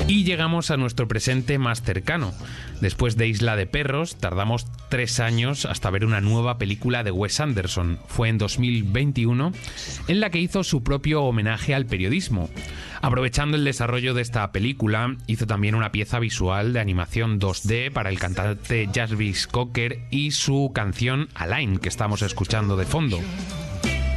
Y llegamos a nuestro presente más cercano. Después de Isla de Perros, tardamos 3 años hasta ver una nueva película de Wes Anderson. Fue en 2021, en la que hizo su propio homenaje al periodismo. Aprovechando el desarrollo de esta película, hizo también una pieza visual de animación 2D para el cantante Jarvis Cocker y su canción Align, que estamos escuchando de fondo.